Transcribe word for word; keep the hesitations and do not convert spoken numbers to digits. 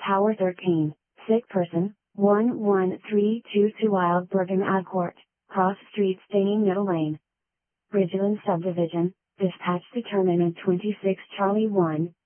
Tower thirteen, sick person, one one three two two Wildbergen Ave Court, Cross Street Staining Middle Lane. Ridgeland Subdivision, dispatch determinant twenty-six Charlie one,